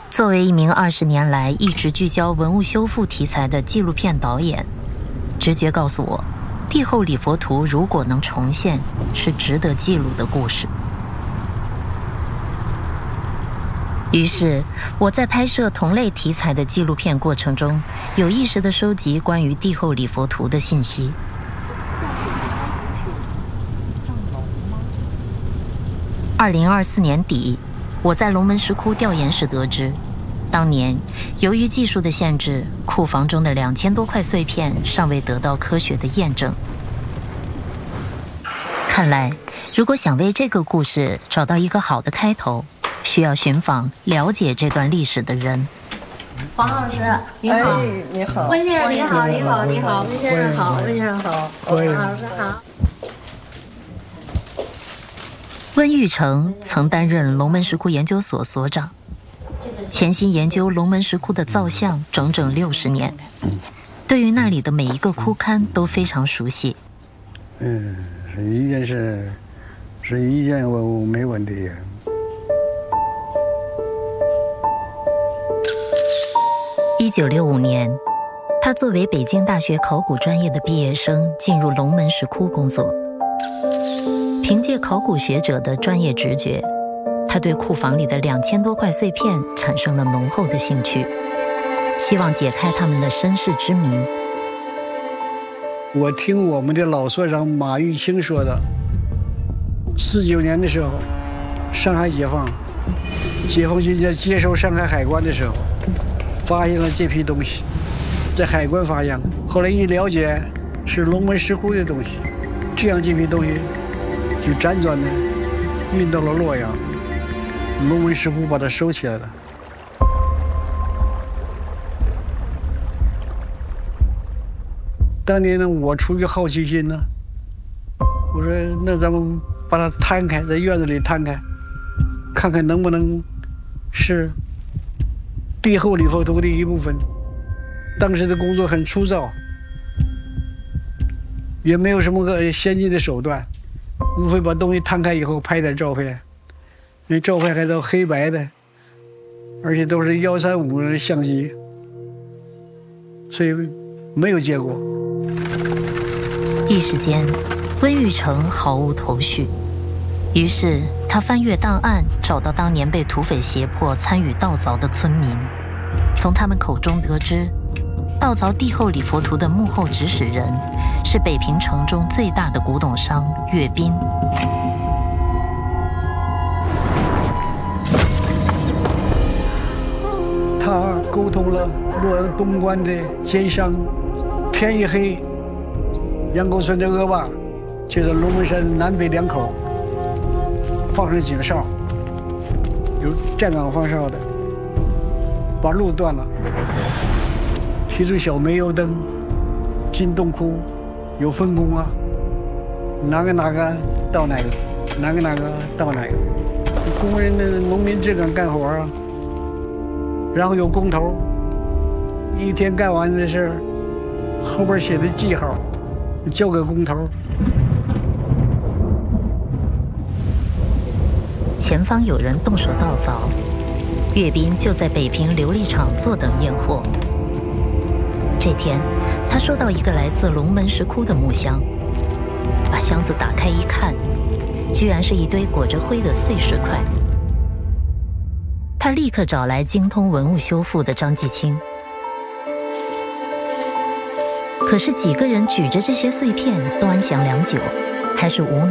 作为一名20年来一直聚焦文物修复题材的纪录片导演，直觉告诉我，帝后礼佛图如果能重现，是值得记录的故事。于是我在拍摄同类题材的纪录片过程中，有意识地收集关于帝后礼佛图的信息。2024年底，我在龙门石窟调研时得知，当年由于技术的限制，库房中的2000多块碎片尚未得到科学的验证。看来，如果想为这个故事找到一个好的开头，需要寻访了解这段历史的人。 黄老师，你好。 哎，你好。 温先生，你好，你好，你好，温先生好，温先生好，黄老师好。 温玉成曾担任龙门石窟研究所所长，潜心研究龙门石窟的造像整整60年，对于那里的每一个窟龛都非常熟悉。 是一件事，是一件文物没问题。 1965年，他作为北京大学考古专业的毕业生进入龙门石窟工作。凭借考古学者的专业直觉，他对库房里的2000多块碎片产生了浓厚的兴趣，希望解开他们的身世之谜。 我听我们的老所长马玉清说的，49年的时候，上海解放军在接收上海海关的时候，发现了这批东西，在海关发现，后来一了解是龙门石窟的东西，这样这批东西就辗转的运到了洛阳，龙门石窟把它收起来了。当年呢，我出于好奇心呢，我说那咱们把它摊开，在院子里摊开，看看能不能是帝后礼佛图的一部分。当时的工作很粗糙，也没有什么个先进的手段，无非把东西摊开以后拍点照片，那照片还都黑白的，而且都是135的相机，所以没有结果。 一时间，温玉成毫无头绪，于是他翻阅档案，找到当年被土匪胁迫参与盗凿的村民，从他们口中得知，盗凿帝后礼佛图的幕后指使人是北平城中最大的古董商岳斌。 他沟通了洛阳东关的奸商天一黑、杨沟村的恶霸，就在龙门山南北2口放上警哨，有站岗放哨的，把路断了，提出小煤油灯进洞窟，有分工啊，哪个到哪个，哪个到哪个，工人的农民自个儿干活啊，然后有工头，一天干完的事后边写的记号，交给工头。 前方有人动手盗凿，岳斌就在北平琉璃厂坐等验货。这天，他收到一个来自龙门石窟的木箱，把箱子打开一看，居然是一堆裹着灰的碎石块。他立刻找来精通文物修复的张继清，可是几个人举着这些碎片端详良久，还是无奈